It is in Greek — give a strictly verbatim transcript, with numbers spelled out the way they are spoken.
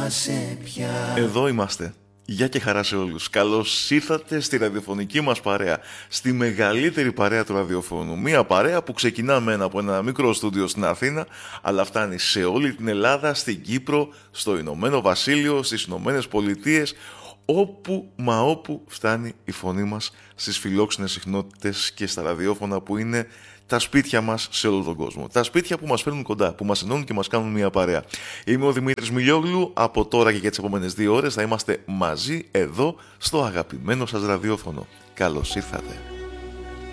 θυμάσαι πια. Εδώ είμαστε. Γεια και χαρά σε όλους. Καλώς ήρθατε στη ραδιοφωνική μας παρέα, στη μεγαλύτερη παρέα του ραδιοφώνου. Μία παρέα που ξεκινά μεν από ένα μικρό στούντιο στην Αθήνα, αλλά φτάνει σε όλη την Ελλάδα, στην Κύπρο, στο Ηνωμένο Βασίλειο, στις Ηνωμένες Πολιτείες, όπου μα όπου φτάνει η φωνή μας στις φιλόξενες συχνότητες και στα ραδιόφωνα που είναι τα σπίτια μας σε όλο τον κόσμο. Τα σπίτια που μας φέρνουν κοντά, που μας ενώνουν και μας κάνουν μια παρέα. Είμαι ο Δημήτρης Μιλιόγλου, από τώρα και για τις επόμενες δύο ώρες θα είμαστε μαζί εδώ στο αγαπημένο σας ραδιόφωνο. Καλώς ήρθατε.